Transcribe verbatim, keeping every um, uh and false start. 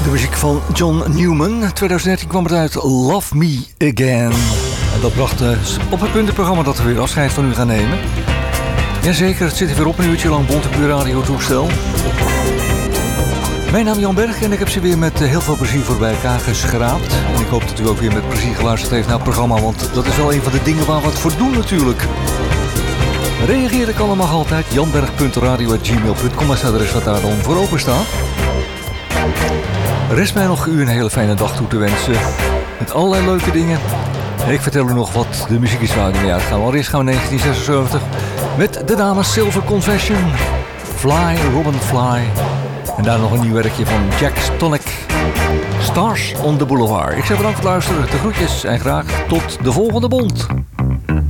De muziek van John Newman. twintig dertien kwam het uit Love Me Again. En dat bracht uh, op het punt het programma dat we weer afscheid van u gaan nemen. Jazeker, het zit er weer op een uurtje lang bont op uw radiotoestel. Mijn naam is Jan Berg en ik heb ze weer met uh, heel veel plezier voor bij elkaar geschraapt. En ik hoop dat u ook weer met plezier geluisterd heeft naar het programma, want dat is wel een van de dingen waar we het voor doen natuurlijk. Reageer kan allemaal altijd. janberg punt radio apenstaartje gmail punt com is het adres wat daar dan voor open staat. Rest mij nog u een hele fijne dag toe te wensen. Met allerlei leuke dingen. En ik vertel u nog wat de muziek is waar we mee uitgaan. Allereerst gaan we negentien zesenzeventig met de dames Silver Confession. Fly, Robin Fly. En daar nog een nieuw werkje van Jack Stonick. Stars on the Boulevard. Ik zeg bedankt voor het luisteren. De groetjes en graag tot de volgende bond.